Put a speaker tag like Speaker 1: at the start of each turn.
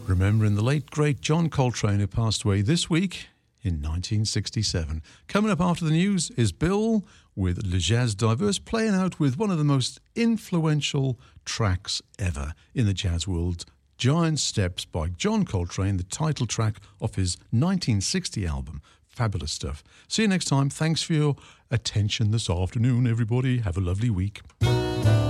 Speaker 1: Remembering the late, great John Coltrane, who passed away this week in 1967. Coming up after the news is Bill with Le Jazz Diverse, playing out with one of the most influential tracks ever in the jazz world, Giant Steps by John Coltrane, the title track of his 1960 album. Fabulous stuff. See you next time. Thanks for your attention this afternoon, everybody. Have a lovely week.